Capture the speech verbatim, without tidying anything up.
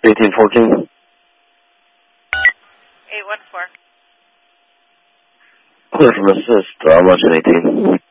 eighteen fourteen. eight one four. Clear from assist, uh, Russian eighteen.